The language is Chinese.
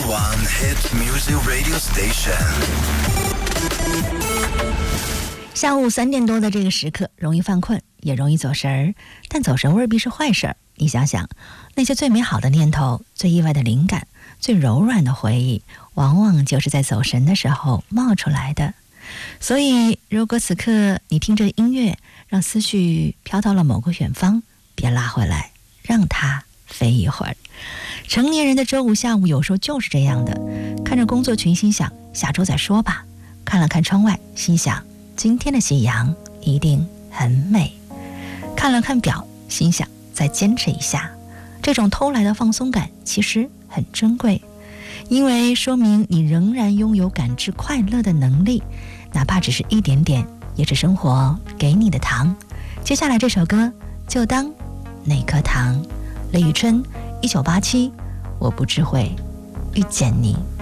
one hit music radio station。 下午3点多的这个时刻，容易犯困，也容易走神儿，但走神未必是坏事儿。你想想，那些最美好的念头、最意外的灵感、最柔软的回忆，往往就是在走神的时候冒出来的。所以，如果此刻你听着音乐，让思绪飘到了某个远方，别拉回来，让它飞一会儿。成年人的周五下午有时候就是这样的，看着工作群心想下周再说吧，看了看窗外，心想今天的夕阳一定很美，看了看表，心想再坚持一下。这种偷来的放松感其实很珍贵，因为说明你仍然拥有感知快乐的能力，哪怕只是一点点，也是生活给你的糖。接下来这首歌就当那颗糖，雷雨春，1987，我不知会遇见你。